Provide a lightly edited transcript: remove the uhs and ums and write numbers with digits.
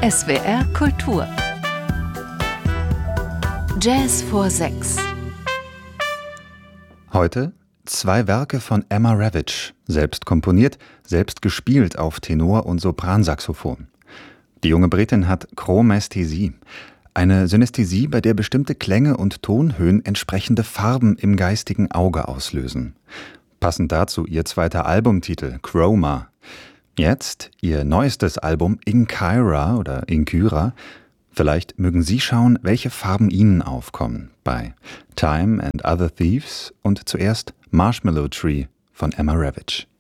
SWR Kultur. Jazz vor 6. Heute 2 Werke von Emma Ravitch, selbst komponiert, selbst gespielt auf Tenor- und Sopransaxophon. Die junge Britin hat Chromesthesie, eine Synästhesie, bei der bestimmte Klänge und Tonhöhen entsprechende Farben im geistigen Auge auslösen. Passend dazu ihr zweiter Albumtitel Chroma. Jetzt ihr neuestes Album Inkyra oder Inkyra. Vielleicht mögen Sie schauen, welche Farben Ihnen aufkommen bei Time and Other Thieves und zuerst Marshmallow Tree von Emma Ravitch.